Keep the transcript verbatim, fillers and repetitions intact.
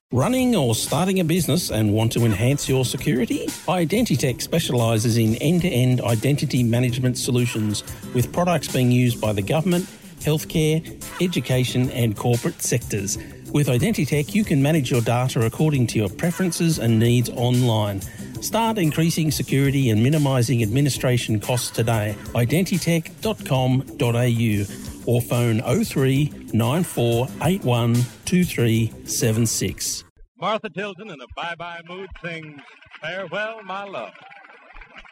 Running or starting a business and want to enhance your security? Identitech specialises in end-to-end identity management solutions with products being used by the government, healthcare, education and corporate sectors. With Identitech, you can manage your data according to your preferences and needs online. Start increasing security and minimising administration costs today. identitech dot com dot a u or phone oh three nine four eight one two three seven six. Martha Tilton in a bye-bye mood sings Farewell, My Love.